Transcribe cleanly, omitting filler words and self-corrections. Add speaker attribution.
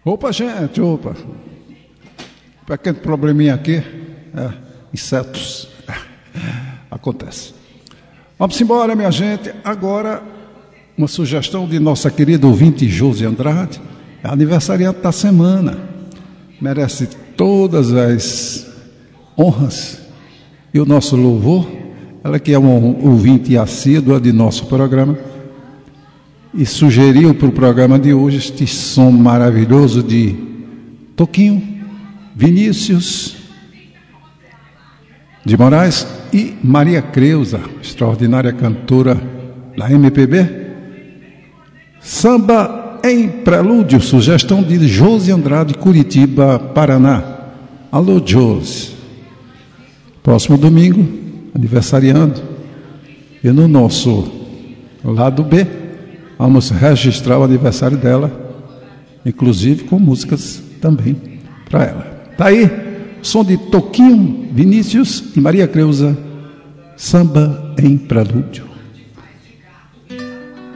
Speaker 1: Opa, gente, opa. Pequeno probleminha aqui. Insetos. Acontece. Vamos embora, minha gente. Agora, uma sugestão de nossa querida ouvinte Josi Andrade. É aniversariante da semana. Merece todas as honras e o nosso louvor. Ela que é uma ouvinte assídua de nosso programa. E sugeriu para o programa de hoje este som maravilhoso de Toquinho, Vinícius de Moraes e Maria Creuza, extraordinária cantora da MPB. Samba em Prelúdio, sugestão de Josi Andrade, Curitiba, Paraná. Alô, Josi. Próximo domingo, aniversariando. E no nosso lado B, vamos registrar o aniversário dela, inclusive com músicas também para ela. Tá aí, som de Toquinho, Vinícius e Maria Creuza, Samba em Prelúdio.